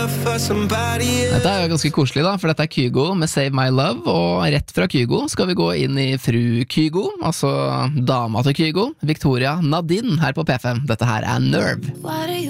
Dette er jo ganske koselig da, for dette er Kygo med Save My Love, og rett fra Kygo skal vi gå inn i fru Kygo, altså dama til Kygo, Victoria Nadine her på P5. Dette her er Nerve.